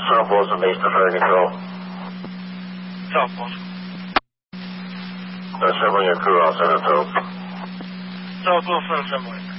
Southwest and East Deferring Control. Southwest. Assembling your crew, I'll send it to. Southwest, assembling.